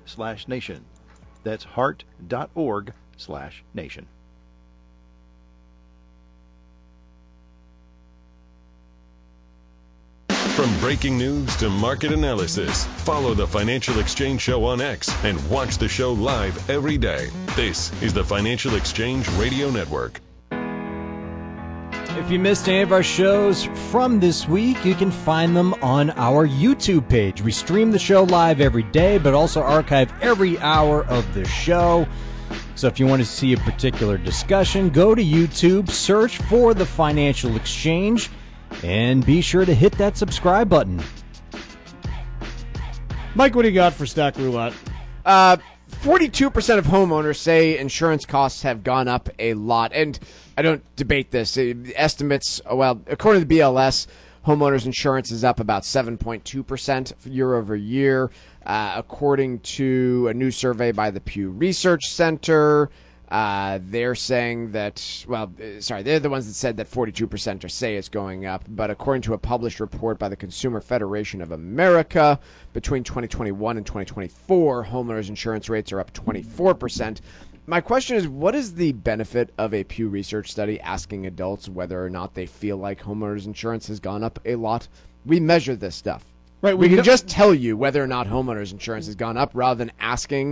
heart.org/nation. That's heart.org/nation. From breaking news to market analysis, follow the Financial Exchange Show on X and watch the show live every day. This is the Financial Exchange Radio Network. If you missed any of our shows from this week, you can find them on our YouTube page. We stream the show live every day, but also archive every hour of the show. So if you want to see a particular discussion, go to YouTube, search for the Financial Exchange, and be sure to hit that subscribe button. Mike, what do you got for Stack Roulette? 42% of homeowners say insurance costs have gone up a lot. And I don't debate this. Estimates, well, according to the BLS, homeowners insurance is up about 7.2% year over year. According to a new survey by the Pew Research Center, they're saying that, they're the ones that said that 42% say it's going up. But according to a published report by the Consumer Federation of America, between 2021 and 2024, homeowners insurance rates are up 24%. My question is, what is the benefit of a Pew Research study asking adults whether or not they feel like homeowners insurance has gone up a lot? We measure this stuff. Right. We can just tell you whether or not homeowners insurance has gone up rather than asking,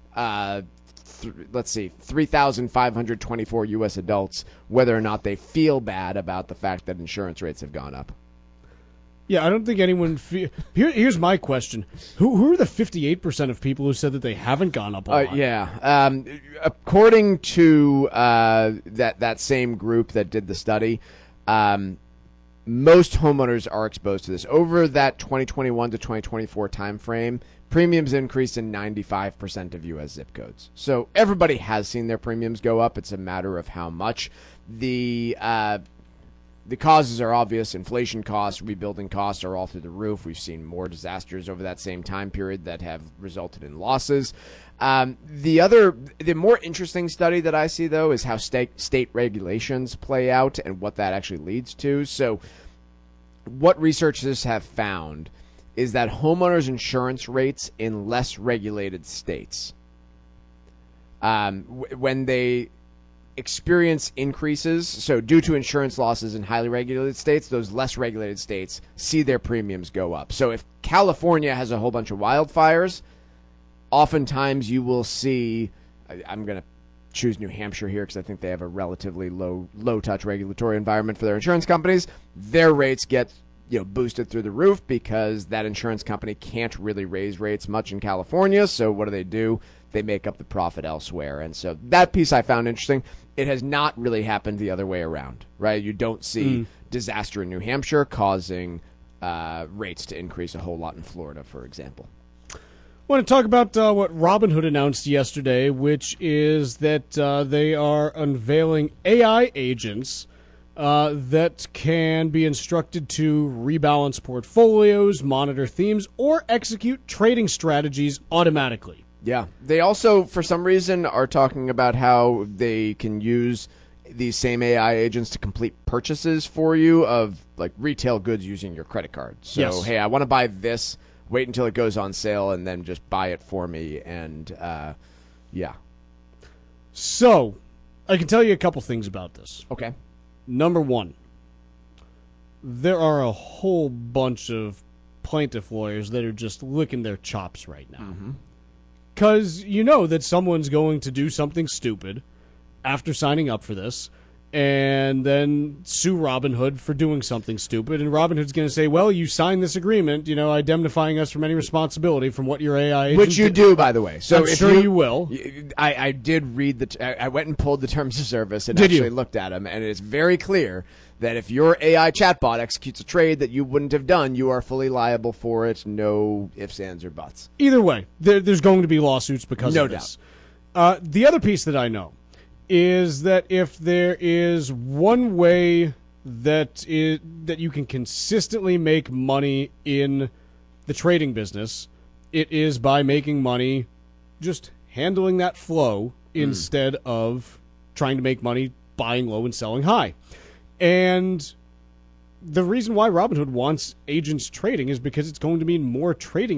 3,524 U.S. adults whether or not they feel bad about the fact that insurance rates have gone up. Yeah, I don't think anyone here's my question. Who are the 58% of people who said that they haven't gone up a lot? According to that same group that did the study, most homeowners are exposed to this. Over that 2021 to 2024 time frame, premiums increased in 95% of U.S. zip codes. So everybody has seen their premiums go up. It's a matter of how much. The causes are obvious. Inflation costs, rebuilding costs are all through the roof. We've seen more disasters over that same time period that have resulted in losses. The more interesting study that I see, though, is how state regulations play out and what that actually leads to. So what researchers have found is that homeowners insurance rates in less regulated states, when they experience increases, so due to insurance losses in highly regulated states, those less regulated states see their premiums go up. So if California has a whole bunch of wildfires, oftentimes you will see, I'm going to choose New Hampshire here because I think they have a relatively low-touch regulatory environment for their insurance companies. Their rates get boosted through the roof because that insurance company can't really raise rates much in California. So what do? They make up the profit elsewhere. And so that piece I found interesting. It has not really happened the other way around, right? You don't see disaster in New Hampshire causing rates to increase a whole lot in Florida, for example. I want to talk about what Robinhood announced yesterday, which is that they are unveiling AI agents that can be instructed to rebalance portfolios, monitor themes, or execute trading strategies automatically. Yeah. They also, for some reason, are talking about how they can use these same AI agents to complete purchases for you of like retail goods using your credit card. So, yes. Hey, I want to buy this, wait until it goes on sale, and then just buy it for me. And, yeah. So, I can tell you a couple things about this. Okay. Number one, there are a whole bunch of plaintiff lawyers that are just licking their chops right now. Mm-hmm. Because you know that someone's going to do something stupid after signing up for this and then sue Robinhood for doing something stupid. And Robinhood's going to say, well, you signed this agreement, indemnifying us from any responsibility from what your AI agent Which you do, by the way. So I'm sure you will. I did read I went and pulled the terms of service and Did actually you? looked at them, and it's very clear that if your AI chatbot executes a trade that you wouldn't have done, you are fully liable for it. No ifs, ands, or buts. Either way, there's going to be lawsuits because No of this. The other piece that I know is that if there is one way that you can consistently make money in the trading business, it is by making money just handling that flow instead of trying to make money buying low and selling high. And the reason why Robinhood wants agents trading is because it's going to mean more trading